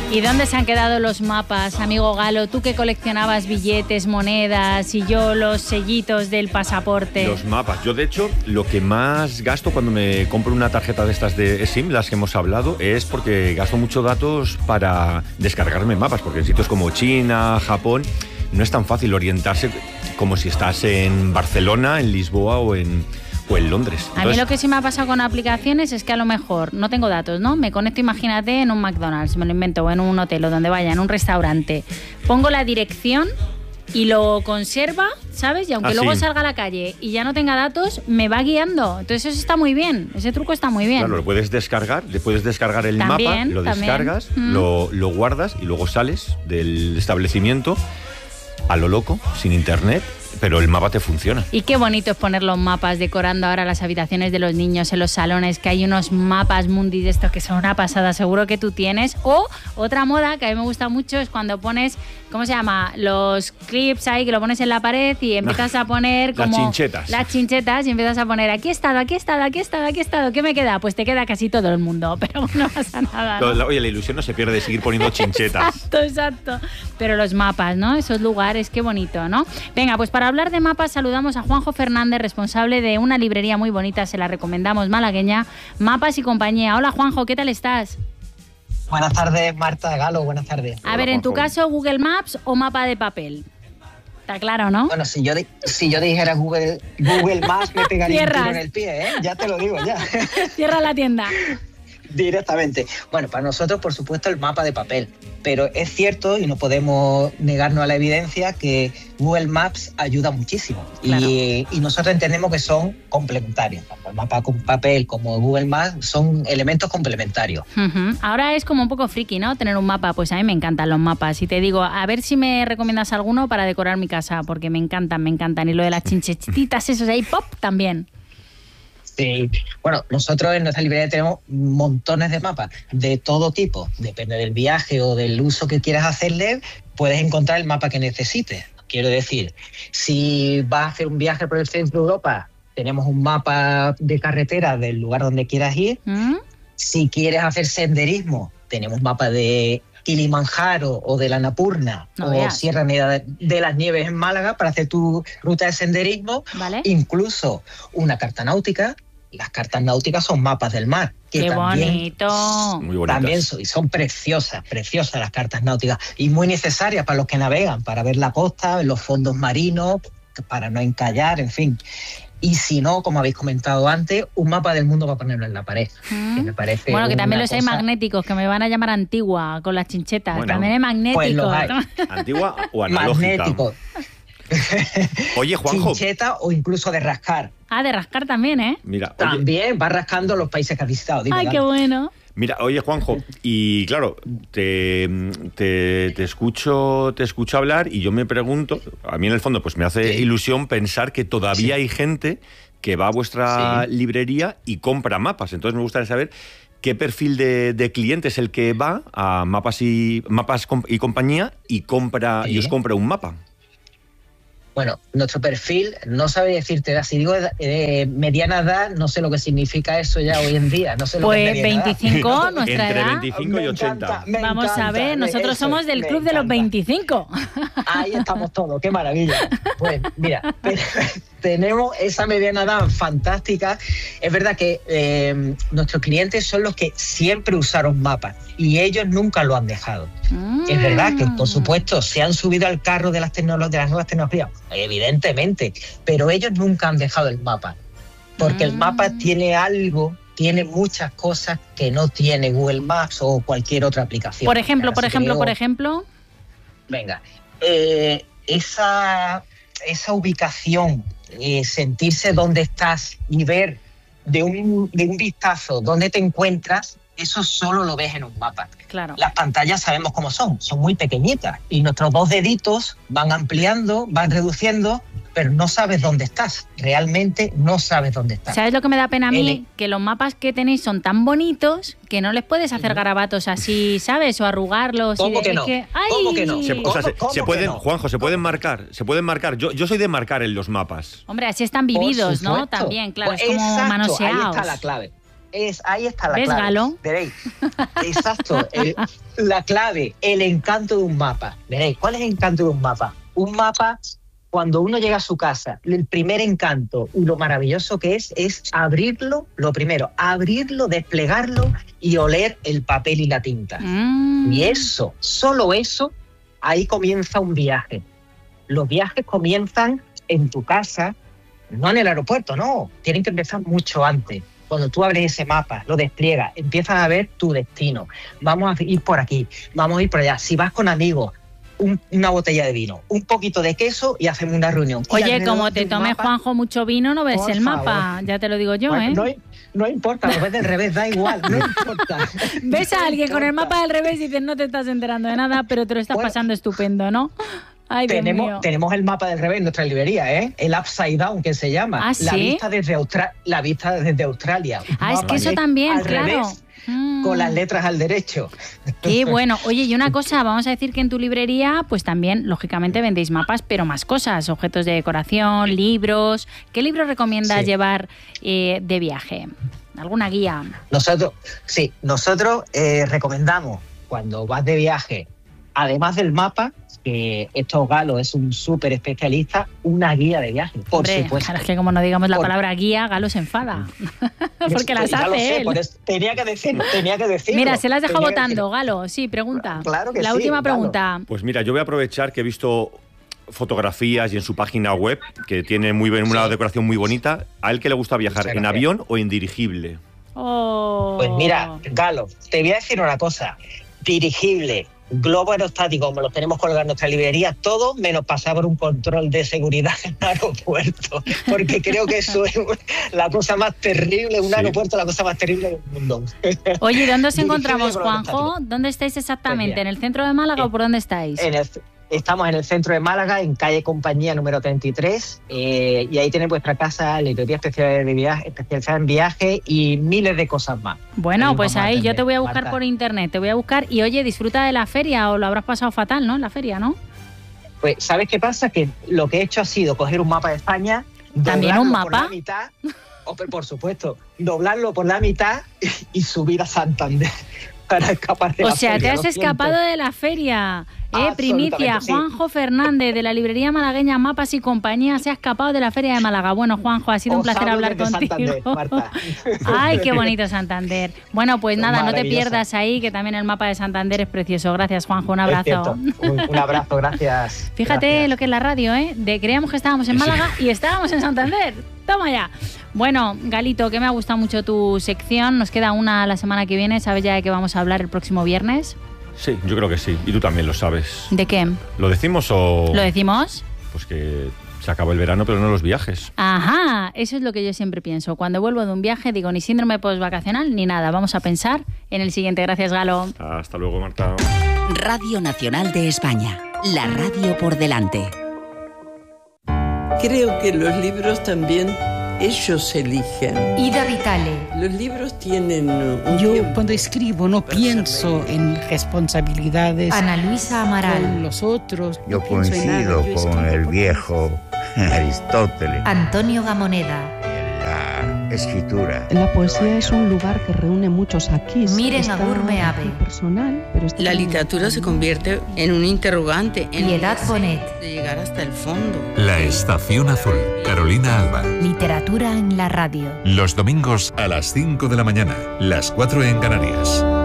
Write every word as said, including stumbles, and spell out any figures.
¿Y dónde se han quedado los mapas, amigo Galo? Tú que coleccionabas billetes, monedas y yo los sellitos del pasaporte. Los mapas. Yo, de hecho, lo que más gasto cuando me compro una tarjeta de estas de SIM, las que hemos hablado, es porque gasto muchos datos para descargarme mapas, porque en sitios como China, Japón, no es tan fácil orientarse como si estás en Barcelona, en Lisboa o en... o en Londres. Entonces, a mí lo que sí me ha pasado con aplicaciones es que a lo mejor no tengo datos, ¿no? Me conecto, imagínate, en un McDonald's, me lo invento, o en un hotel o donde vaya, en un restaurante. Pongo la dirección y lo conserva, ¿sabes? Y aunque ah, luego sí. salga a la calle y ya no tenga datos, me va guiando. Entonces eso está muy bien, ese truco está muy bien. Claro, lo puedes descargar, le puedes descargar el también, mapa, lo también. descargas, mm. lo, lo guardas y luego sales del establecimiento a lo loco, sin internet, pero el mapa te funciona. Y qué bonito es poner los mapas, decorando ahora las habitaciones de los niños en los salones, que hay unos mapas mundi de estos que son una pasada, seguro que tú tienes. O otra moda que a mí me gusta mucho es cuando pones, ¿cómo se llama? Los clips ahí, que lo pones en la pared y empiezas a poner como... Las chinchetas. Las chinchetas y empiezas a poner, aquí he estado, aquí he estado, aquí he estado, aquí he estado. ¿Qué me queda? Pues te queda casi todo el mundo, pero no pasa nada, ¿no? Oye, la ilusión no se pierde de seguir poniendo chinchetas. Exacto, exacto. Pero los mapas, ¿no? Esos lugares, qué bonito, ¿no? Venga, pues para hablar de mapas saludamos a Juanjo Fernández, responsable de una librería muy bonita, se la recomendamos, malagueña, Mapas y Compañía. Hola Juanjo, ¿qué tal estás? Buenas tardes, Marta, Galo, buenas tardes. A Hola, ver, en tu caso, ¿Google Maps o mapa de papel? Está claro, ¿no? Bueno, si yo, si yo dijera Google, Google Maps, me pegaría un tiro en el pie, ¿eh? Ya te lo digo, ya. Cierra la tienda. Directamente. Bueno, para nosotros, por supuesto, el mapa de papel. Pero es cierto, y no podemos negarnos a la evidencia, que Google Maps ayuda muchísimo. Claro. Y, y nosotros entendemos que son complementarios. Tanto el mapa con papel como Google Maps son elementos complementarios. Uh-huh. Ahora es como un poco friki, ¿no? Tener un mapa. Pues a mí me encantan los mapas. Y te digo, a ver si me recomiendas alguno para decorar mi casa, porque me encantan, me encantan. Y lo de las chinchetitas, esos ahí, pop, también. Sí. Bueno, nosotros en nuestra librería tenemos montones de mapas de todo tipo. Depende del viaje o del uso que quieras hacerle, puedes encontrar el mapa que necesites. Quiero decir, si vas a hacer un viaje por el centro de Europa, tenemos un mapa de carretera del lugar donde quieras ir. ¿Mm? Si quieres hacer senderismo, tenemos mapa de Kilimanjaro o de la Annapurna no o veas. Sierra Nevada de las Nieves en Málaga para hacer tu ruta de senderismo. ¿Vale? Incluso una carta náutica. Las cartas náuticas son mapas del mar. Que ¡Qué también, bonito! Muy bonitas. También son, son preciosas, preciosas las cartas náuticas y muy necesarias para los que navegan, para ver la costa, los fondos marinos, para no encallar, en fin. Y si no, como habéis comentado antes, un mapa del mundo para ponerlo en la pared. ¿Mm? Que me parece bueno, que también los cosa... hay magnéticos, que me van a llamar Antigua con las chinchetas. Bueno, también hay magnéticos. Pues los hay. Antigua o analógica. Magnéticos. Oye, Juanjo. Chincheta o incluso de rascar. Ah, de rascar también, ¿eh? Mira, oye, también va rascando los países que has visitado. Dime, Ay, dale. qué bueno. Mira, oye, Juanjo, y claro, te, te, te, escucho, te escucho hablar y yo me pregunto, a mí en el fondo pues me hace sí. ilusión pensar que todavía sí. hay gente que va a vuestra sí. librería y compra mapas. Entonces me gustaría saber qué perfil de, de cliente es el que va a Mapas y, mapas y Compañía y, compra, sí. y os compra un mapa. Bueno, nuestro perfil, no sabe decirte, si digo eh, mediana edad, no sé lo que significa eso ya hoy en día. No sé lo pues que es veinticinco, edad. Nuestra Entre edad. veinticinco y ochenta. Me Vamos encanta, a ver, nosotros eso, somos del club encanta. de los veinticinco. Ahí estamos todos, qué maravilla. Pues mira, tenemos esa mediana edad fantástica. Es verdad que eh, nuestros clientes son los que siempre usaron mapas y ellos nunca lo han dejado. Mm. Es verdad que, por supuesto, se han subido al carro de las, tecnolo- de las nuevas tecnologías, evidentemente, pero ellos nunca han dejado el mapa, porque mm. el mapa tiene algo, tiene muchas cosas que no tiene Google Maps o cualquier otra aplicación. Por ejemplo, Ahora, por si ejemplo, digo, por ejemplo. Venga, eh, esa, esa ubicación, eh, sentirse dónde estás y ver de un, de un vistazo dónde te encuentras, eso solo lo ves en un mapa. Claro. Las pantallas sabemos cómo son, son muy pequeñitas y nuestros dos deditos van ampliando, van reduciendo, pero no sabes dónde estás. Realmente no sabes dónde estás. ¿Sabes lo que me da pena a mí? El... Que los mapas que tenéis son tan bonitos que no les puedes hacer garabatos así, ¿sabes? O arrugarlos. ¿Cómo y de, que no? Es que, ¡ay! ¿Cómo que no? Se, o sea, se, ¿Cómo se que pueden, no? Juanjo, se pueden marcar, se pueden marcar. Yo, yo soy de marcar en los mapas. Hombre, así están vividos, ¿no? También, claro, pues es como exacto, manoseados. Ahí está la clave. es, ahí está la ¿Ves, clave. Galo? Veréis, exacto, el, la clave, el encanto de un mapa. Veréis, ¿cuál es el encanto de un mapa? Un mapa, cuando uno llega a su casa, el primer encanto y lo maravilloso que es, es abrirlo, lo primero, abrirlo, desplegarlo y oler el papel y la tinta. Mm. Y eso, solo eso, ahí comienza un viaje. Los viajes comienzan en tu casa, no en el aeropuerto, no, tienen que empezar mucho antes. Cuando tú abres ese mapa, lo despliegas, empiezas a ver tu destino. Vamos a ir por aquí, vamos a ir por allá. Si vas con amigos, un, una botella de vino, un poquito de queso y hacemos una reunión. Y Oye, como te de un tomes, mapa, Juanjo, mucho vino, no ves por el mapa. favor. Ya te lo digo yo, bueno, ¿eh? no, no importa, lo ves del revés, da igual, no importa. Ves a No alguien con el importa. mapa del revés y dices, no te estás enterando de nada, pero te lo estás Bueno, pasando estupendo, ¿no? Ay, Dios mío. Tenemos, tenemos el mapa del revés en nuestra librería, ¿eh? El Upside Down, que se llama. ¿Ah, la, sí? vista desde Austra- la vista desde Australia. Ah, es Mapa que eso de- también, al claro. revés, Mm. con las letras al derecho. Qué bueno. Oye, y una cosa, vamos a decir que en tu librería, pues también, lógicamente, vendéis mapas, pero más cosas, objetos de decoración, libros. ¿Qué libros recomiendas Sí. llevar eh, de viaje? ¿Alguna guía? Nosotros, sí, nosotros eh, recomendamos cuando vas de viaje, además del mapa, que esto Galo es un súper especialista, una guía de viaje, por Hombre, supuesto. claro, es que como no digamos la Por- palabra guía, Galo se enfada. Porque las Ya lo hace sé, él. por eso tenía que decir, tenía que decirlo. Mira, se las deja tenía que votando, Galo. Sí, pregunta. Claro que La sí, última Galo. pregunta. Pues mira, yo voy a aprovechar que he visto fotografías y en su página web, que tiene muy bien, una Sí. decoración muy bonita, a él que le gusta viajar, Muchas ¿en gracias. avión o en dirigible? Oh. Pues mira, Galo, te voy a decir una cosa. Dirigible, globo aerostático, como los tenemos colgados en nuestra librería, todo menos pasar por un control de seguridad en el aeropuerto. Porque creo que eso es la cosa más terrible, un Sí. aeropuerto la cosa más terrible del mundo. Oye, ¿dónde os Dirigible encontramos, globo Juanjo? aerostático. ¿Dónde estáis exactamente? Pues mira, ¿En el centro de Málaga eh, o por dónde estáis? En el- estamos en el centro de Málaga, en calle Compañía número treinta y tres, eh, y ahí tenéis vuestra casa, librería especial de viaje, especializada en viaje y miles de cosas más. Bueno, Ahí pues vamos a ahí yo atender, te voy a buscar Marta. por internet, te voy a buscar y oye, disfruta de la feria o lo habrás pasado fatal, ¿no? En la feria, ¿no? Pues, ¿sabes qué pasa? Que lo que he hecho ha sido coger un mapa de España, ¿También doblarlo un por mapa? la mitad, o, por supuesto, doblarlo por la mitad y subir a Santander para escapar de O la sea, feria, te has lo siento. escapado de la feria. Eh, Absolutamente, primicia, sí. Juanjo Fernández de la librería malagueña Mapas y Compañía se ha escapado de la feria de Málaga. Bueno, Juanjo, ha sido un Os placer hablo hablar desde contigo. Santander, Marta. Ay, qué bonito Santander. Bueno, pues nada, no te Maravilloso. pierdas ahí, que también el mapa de Santander es precioso. Gracias, Juanjo, un Es abrazo. cierto. Un, un abrazo, gracias. Fíjate Gracias. lo que es la radio, ¿eh? De creíamos que estábamos en Málaga y estábamos en Santander. Toma ya. Bueno, Galito, que me ha gustado mucho tu sección. Nos queda una la semana que viene. ¿Sabes ya de qué vamos a hablar el próximo viernes? Sí, yo creo que sí. Y tú también lo sabes. ¿De qué? ¿Lo decimos o...? ¿Lo decimos? Pues que se acabó el verano, pero no los viajes. Ajá, eso es lo que yo siempre pienso. Cuando vuelvo de un viaje digo ni síndrome postvacacional ni nada. Vamos a pensar en el siguiente. Gracias, Galo. Hasta luego, Marta. Radio Nacional de España. La radio por delante. Creo que los libros también ellos eligen. Ida Vitale. Los libros tienen un Yo tiempo cuando escribo no para pienso ser en responsabilidades Ana Luisa con Amaral. los otros. Yo no pienso en nada, coincido yo con escribo el porque- viejo Aristóteles Antonio Gamoneda. en la escritura. La poesía es un lugar que reúne muchos aquí. Miren Está Agur Meave. muy personal, pero está La muy literatura se convierte en un interrogante, en Piedad un Bonet. deseo de llegar hasta el fondo. La Estación Azul, Carolina Alba. Literatura en la radio. Los domingos a las cinco de la mañana, las cuatro en Canarias.